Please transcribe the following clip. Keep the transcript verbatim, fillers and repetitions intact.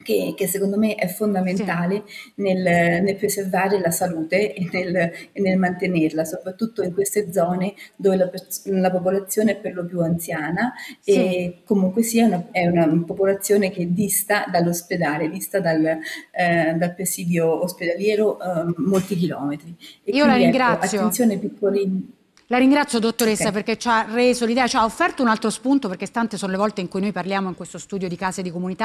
che, che secondo me è Sì. fondamentale nel, nel preservare la salute e nel, e nel mantenerla, soprattutto in queste zone dove la, pers- la popolazione è per lo più anziana Sì. e comunque sia una, è una popolazione che dista dall'ospedale, dista dal, eh, dal presidio ospedaliero eh, molti chilometri. E Io la quindi ecco, ringrazio. attenzione ai piccoli... La ringrazio dottoressa Ok. perché ci ha reso l'idea, ci ha offerto un altro spunto perché tante sono le volte in cui noi parliamo in questo studio di case di comunità